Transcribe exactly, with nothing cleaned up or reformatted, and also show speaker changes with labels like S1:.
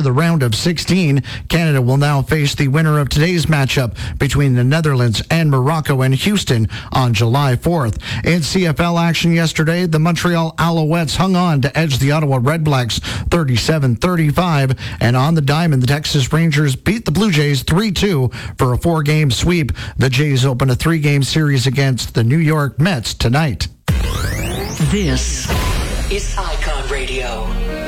S1: the round of sixteen. Canada will now face the winner of today's matchup between the Netherlands and Morocco in Houston on July fourth. In C F L action yesterday, the Montreal Alouettes hung on to edge the Ottawa Redblacks thirty-seven thirty-five, and on the diamond, the Texas Rangers beat the Blue Jays three two for a four-game sweep. The Jays open a three-game series against the New York Mets tonight.
S2: This is Icon Radio.